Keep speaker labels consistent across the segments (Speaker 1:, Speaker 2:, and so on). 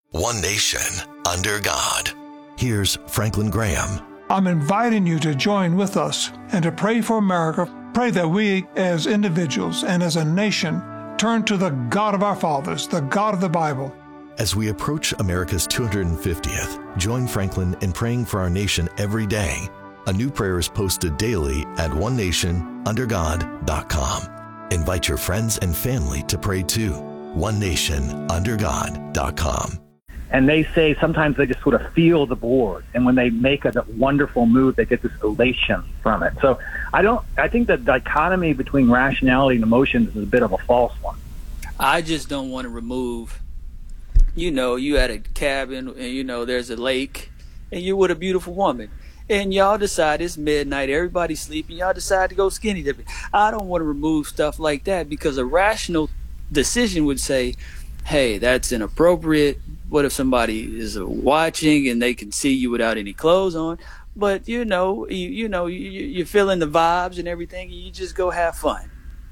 Speaker 1: One nation, under God. Here's Franklin Graham.
Speaker 2: I'm inviting you to join with us and to pray for America. Pray that we as individuals and as a nation turn to the God of our fathers, the God of the Bible.
Speaker 1: As we approach America's 250th, join Franklin in praying for our nation every day. A new prayer is posted daily at onenationundergod.com. Invite your friends and family to pray too. onenationundergod.com.
Speaker 3: And they say sometimes they just sort of feel the board, and when they make a wonderful move, they get this elation from it. So I think the dichotomy between rationality and emotions is a bit of a false one.
Speaker 4: I just don't want to remove, you at a cabin and, there's a lake and you're with a beautiful woman and y'all decide it's midnight, everybody's sleeping, y'all decide to go skinny dipping. I don't want to remove stuff like that because a rational decision would say, hey, that's inappropriate. What if somebody is watching and they can see you without any clothes on? But you're feeling the vibes and everything, and you just go have fun.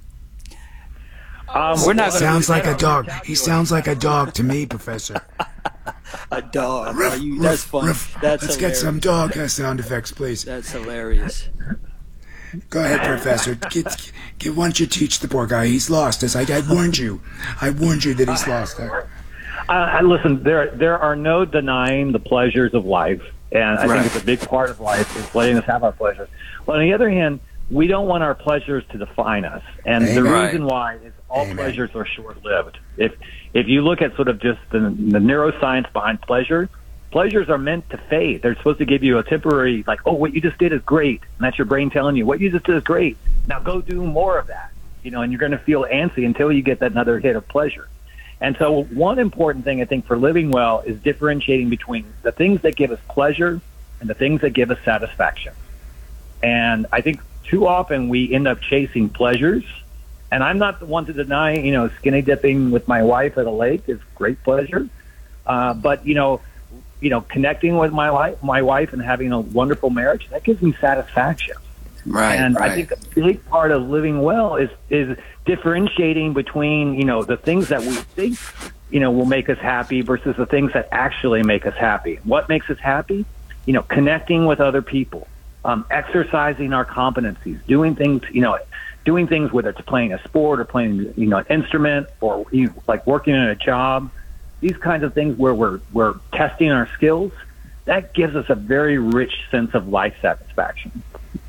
Speaker 5: We're not. Sounds like a dog. He sounds like a dog to me, Professor.
Speaker 4: A dog. That's fun. That's
Speaker 5: Let's
Speaker 4: hilarious.
Speaker 5: get some dog sound effects, please.
Speaker 4: That's hilarious.
Speaker 5: Go ahead, Professor. Why don't you teach the poor guy? He's lost. As I warned you. I warned you that he's lost.
Speaker 3: Listen, there are no denying the pleasures of life, and I think it's a big part of life is letting us have our pleasures. Well, on the other hand, we don't want our pleasures to define us, and the reason why is all pleasures are short-lived. If you look at sort of just the neuroscience behind pleasures are meant to fade. They're supposed to give you a temporary, like, oh, what you just did is great, and that's your brain telling you what you just did is great. Now go do more of that, and you're going to feel antsy until you get that another hit of pleasure. And so one important thing, I think, for living well is differentiating between the things that give us pleasure and the things that give us satisfaction. And I think too often we end up chasing pleasures. And I'm not the one to deny, skinny dipping with my wife at a lake is great pleasure. But, connecting with my wife and having a wonderful marriage, that gives me satisfaction.
Speaker 4: Right.
Speaker 3: And I think a big part of living well is differentiating between, the things that we think, will make us happy versus the things that actually make us happy. What makes us happy? Connecting with other people, exercising our competencies, doing things, whether it's playing a sport or playing, an instrument or like working in a job, these kinds of things where we're testing our skills, that gives us a very rich sense of life satisfaction.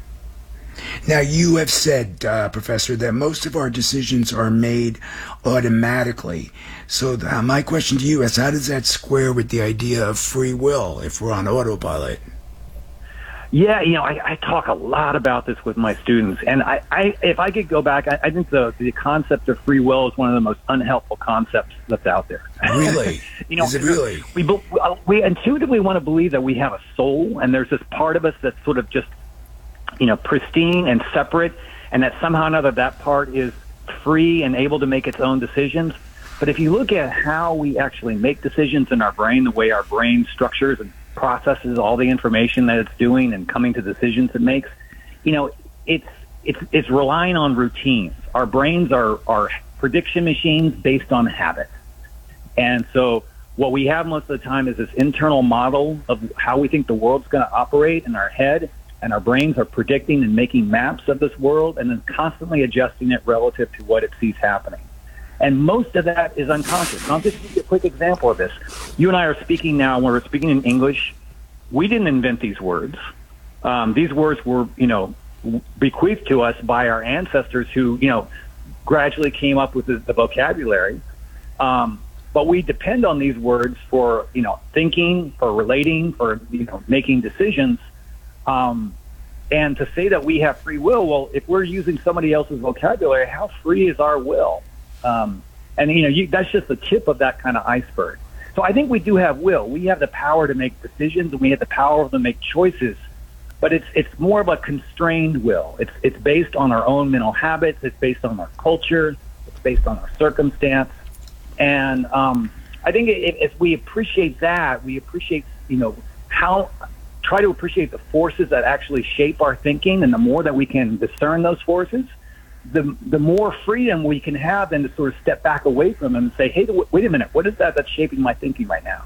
Speaker 5: Now, you have said, Professor, that most of our decisions are made automatically. So my question to you is, how does that square with the idea of free will if we're on autopilot?
Speaker 3: Yeah, I talk a lot about this with my students. And if I could go back, I think the concept of free will is one of the most unhelpful concepts that's out there.
Speaker 5: Really? Is it really?
Speaker 3: We intuitively want to believe that we have a soul, and there's this part of us that's sort of just pristine and separate, and that somehow or another that part is free and able to make its own decisions. But if you look at how we actually make decisions in our brain, the way our brain structures and processes all the information that it's doing and coming to decisions it makes, it's relying on routines. Our brains are prediction machines based on habit. And so what we have most of the time is this internal model of how we think the world's going to operate in our head, and our brains are predicting and making maps of this world and then constantly adjusting it relative to what it sees happening. And most of that is unconscious. And I'll just give you a quick example of this. You and I are speaking now, when we're speaking in English, we didn't invent these words. These words were, bequeathed to us by our ancestors who, gradually came up with the vocabulary. But we depend on these words for, thinking, for relating, for, making decisions. And to say that we have free will, well, if we're using somebody else's vocabulary, how free is our will? That's just the tip of that kind of iceberg. So I think we do have will. We have the power to make decisions, and we have the power to make choices. But it's more of a constrained will. It's based on our own mental habits. It's based on our culture. It's based on our circumstance. And I think if we appreciate that, we appreciate try to appreciate the forces that actually shape our thinking, and the more that we can discern those forces, the more freedom we can have then to sort of step back away from them and say, hey, wait a minute, what is that that's shaping my thinking right now?